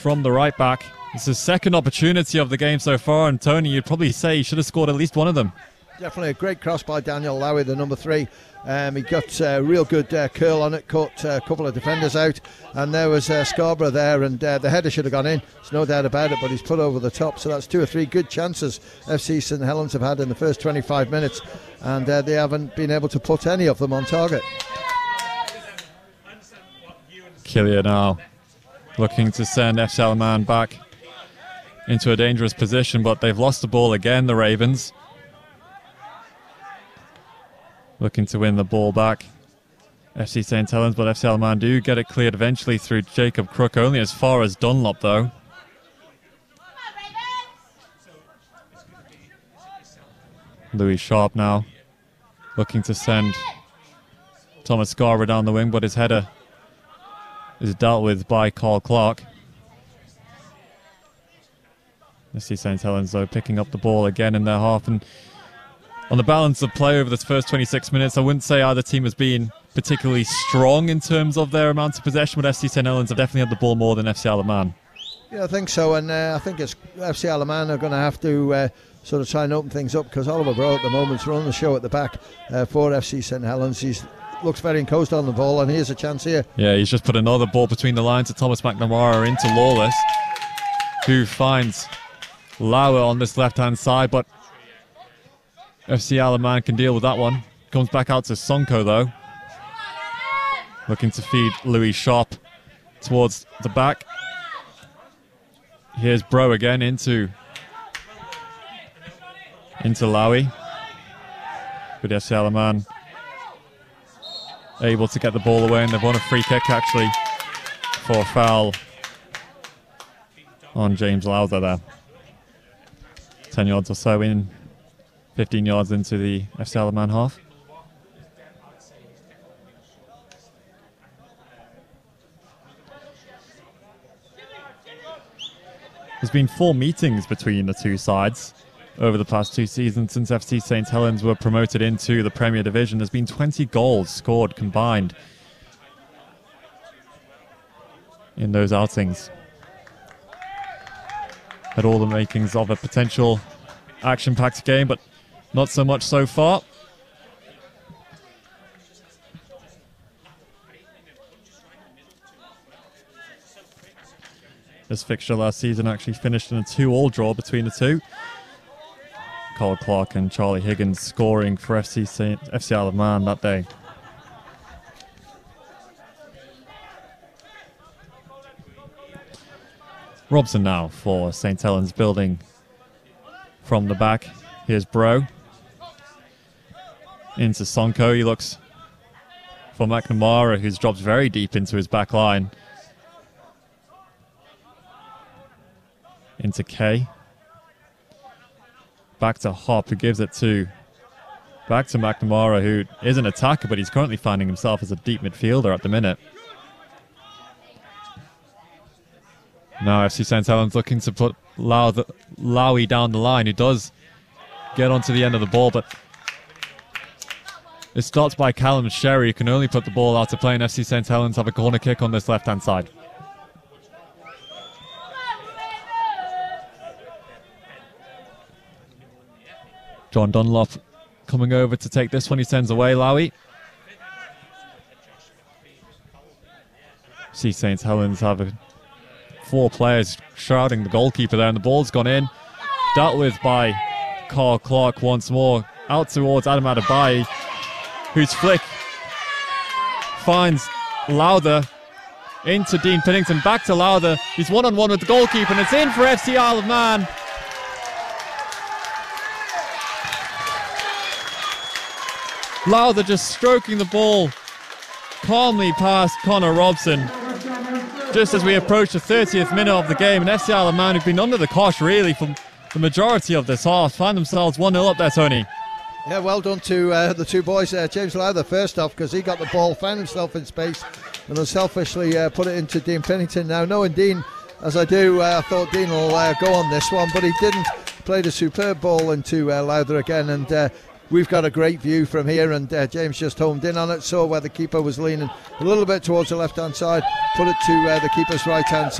from the right back. It's his second opportunity of the game so far, and Tony, you'd probably say he should have scored at least one of them. Definitely a great cross by Daniel Lowy, the number 3. He got a real good curl on it, caught a couple of defenders out, and there was Scarborough there, and the header should have gone in. There's no doubt about it, but he's put over the top. So that's 2 or 3 good chances FC St Helens have had in the first 25 minutes, and they haven't been able to put any of them on target. Killian now looking to send FC Alaman back into a dangerous position, but they've lost the ball again, the Ravens. Looking to win the ball back, FC St Helens, but FC Alaman do get it cleared eventually through Jacob Crook, only as far as Dunlop though. Louis Sharp now looking to send Thomas Scarborough down the wing, but his header is dealt with by Carl Clark. FC St Helens though picking up the ball again in their half, and on the balance of play over this first 26 minutes, I wouldn't say either team has been particularly strong in terms of their amount of possession, but FC St Helens have definitely had the ball more than FC Alaman. Yeah, I think so, and I think it's FC Alaman are going to have to sort of try and open things up, because Oliver Bro at the moment is running the show at the back for FC St Helens. He looks very enclosed on the ball, and here's a chance here. Yeah, he's just put another ball between the lines to Thomas McNamara into Lawless, who finds Lauer on this left-hand side, but FC Alaman can deal with that one. Comes back out to Sonko though. Looking to feed Louis Sharp towards the back. Here's Bro again into Lowy. But FC Alaman able to get the ball away, and they've won a free kick actually for a foul on James Lowther there. 10 yards or so in. 15 yards into the FC Alaman half. There's been 4 meetings between the two sides over the past 2 seasons since FC St Helens were promoted into the Premier Division. There's been 20 goals scored combined in those outings. Had all the makings of a potential action-packed game, but not so much so far. This fixture last season actually finished in a 2-2 draw between the two. Carl Clark and Charlie Higgins scoring for FC Alaman that day. Robson now for St Helens, building from the back. Here's Bro. Into Sonko. He looks for McNamara, who's dropped very deep into his back line. Into Kay. Back to Hop, who gives it to back to McNamara, who is an attacker, but he's currently finding himself as a deep midfielder at the minute. Now FC St Helens looking to put Lowy down the line, who does get onto the end of the ball, but it starts by Callum Sherry, who can only put the ball out to play, and FC St Helens have a corner kick on this left-hand side. John Dunlop coming over to take this one. He sends away Lowy. See St Helens have 4 players shrouding the goalkeeper there, and the ball's gone in. Dealt with by Carl Clark once more. Out towards Adam Adebayi, whose flick finds Lowther into Dean Pennington. Back to Lowther. He's one-on-one with the goalkeeper, and it's in for FC Isle of Man. Lowther just stroking the ball calmly past Connor Robson just as we approach the 30th minute of the game, and FC Isle of Man, who've been under the cosh really for the majority of this half, find themselves 1-0 up there, Tony. Yeah, well done to the two boys. James Lowther first off, because he got the ball, found himself in space, and unselfishly put it into Dean Pennington. Now, knowing Dean as I do, I thought Dean will go on this one, but he didn't. Played a superb ball into Lowther again, and we've got a great view from here, and James just homed in on it, saw where the keeper was leaning a little bit towards the left-hand side, put it to the keeper's right-hand side.